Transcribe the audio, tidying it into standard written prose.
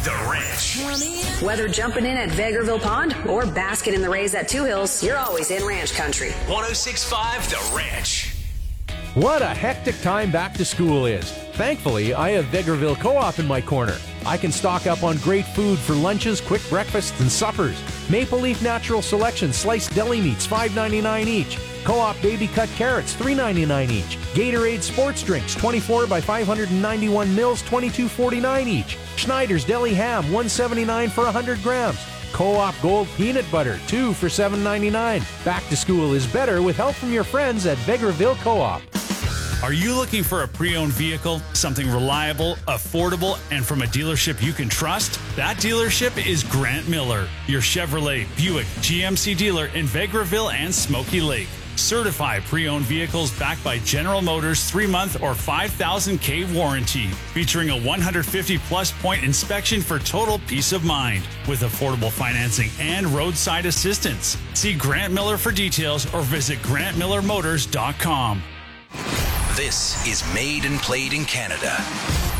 The Ranch. Whether jumping in at Vegreville Pond or basking in the rays at Two Hills, you're always in ranch country. 106.5 The Ranch. What a hectic time back to school is. Thankfully, I have Vegreville Co-op in my corner. I can stock up on great food for lunches, quick breakfasts, and suppers. Maple Leaf Natural Selection sliced deli meats, $5.99 each. Co-op baby cut carrots, $3.99 each. Gatorade sports drinks, 24 by 591 mils, $22.49 each. Schneider's Deli Ham, $1.79 for 100 grams. Co-op Gold Peanut Butter, 2 for $7.99. Back to school is better with help from your friends at Vegreville Co-op. Are you looking for a pre-owned vehicle? Something reliable, affordable, and from a dealership you can trust? That dealership is Grant Miller, your Chevrolet, Buick, GMC dealer in Vegreville and Smoky Lake. Certified pre-owned vehicles backed by General Motors 3-month or 5,000K warranty, featuring a 150-plus point inspection for total peace of mind, with affordable financing and roadside assistance. See Grant Miller for details or visit grantmillermotors.com. This is Made and Played in Canada.